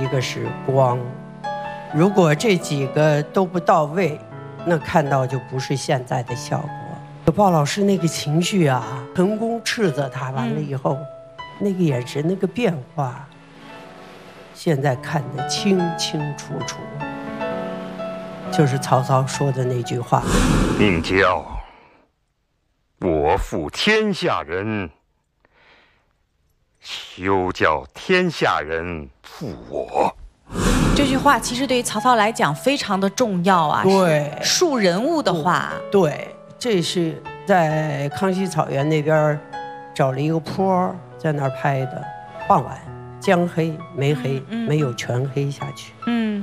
一个是光。如果这几个都不到位，那看到就不是现在的效果。鲍老师那个情绪啊，成功斥责他完了以后，那个眼神那个变化，现在看得清清楚楚。就是曹操说的那句话：“ 宁教我负天下人，休教天下人负我。” 这句话其实对于曹操来讲非常的重要啊， 对， 树人物的话。 对，这是在康熙草原那边找了一个坡，在那儿拍的。傍晚，将黑没黑，没有全黑下去。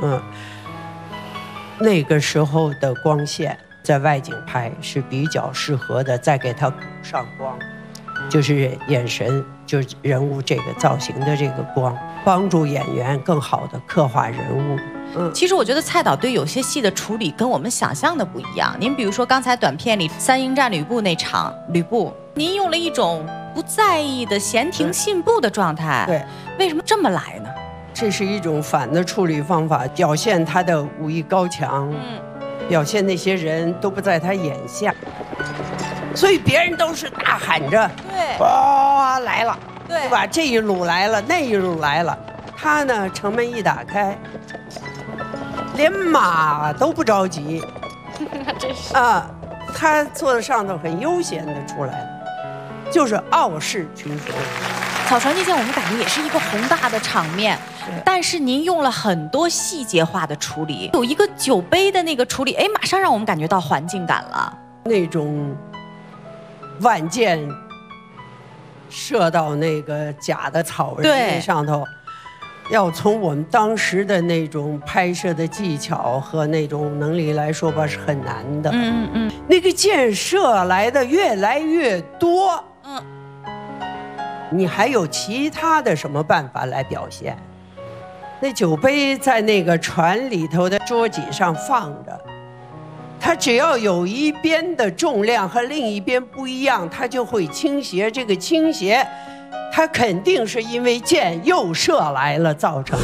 那个时候的光线在外景拍是比较适合的，再给它补上光，就是眼神，就是人物这个造型的这个光，帮助演员更好的刻画人物。 其实我觉得蔡导对有些戏的处理跟我们想象的不一样。您比如说刚才短片里三英战吕布那场，吕布您用了一种不在意的闲庭信步的状态， 对， 为什么这么来呢？ 这是一种反的处理方法，表现他的武艺高强，表现那些人都不在他眼下，所以别人都是大喊着， 对， 哇来了， 对吧？这一路来了，那一路来了，他呢城门一打开，连马都不着急， 真是啊，他坐在上头很悠闲的出来了，就是傲视群雄。 草船借箭我们感觉也是一个宏大的场面，但是您用了很多细节化的处理，有一个酒杯的那个处理，哎，马上让我们感觉到环境感了。 那种万箭射到那个假的草人上头，要从我们当时的那种拍摄的技巧和那种能力来说吧，是很难的。那个箭射来的越来越多，你还有其他的什么办法来表现？那酒杯在那个船里头的桌脊上放着，它只要有一边的重量和另一边不一样，它就会倾斜。这个倾斜，它肯定是因为箭又射来了造成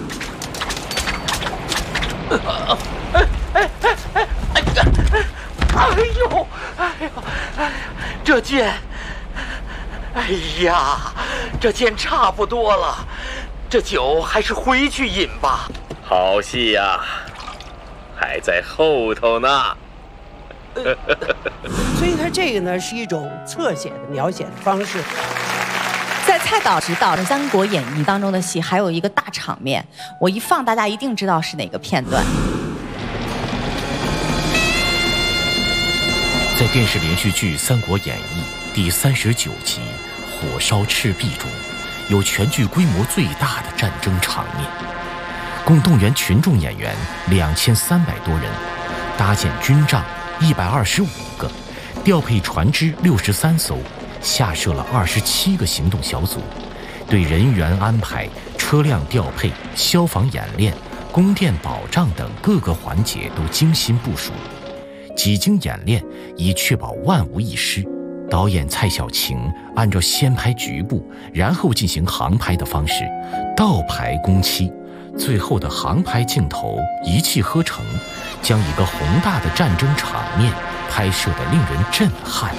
的。 这箭，哎呀，这箭差不多了，这酒还是回去饮吧。好戏呀，还在后头呢。 所以它这个呢是一种侧写的描写的方式。 在蔡导执导的《三国演义》当中的戏，还有一个大场面，我一放大家一定知道是哪个片段。 在电视连续剧《三国演义》第39集《火烧赤壁》中，有全剧规模最大的战争场面，共动员群众演员2300多人，搭建军帐125个，调配船只63艘，下设了27个行动小组，对人员安排、车辆调配、消防演练、供电保障等各个环节都精心部署。几经演练，以确保万无一失。导演蔡晓晴按照先拍局部，然后进行航拍的方式，倒排工期，最后的航拍镜头一气呵成，将一个宏大的战争场面拍摄得令人震撼。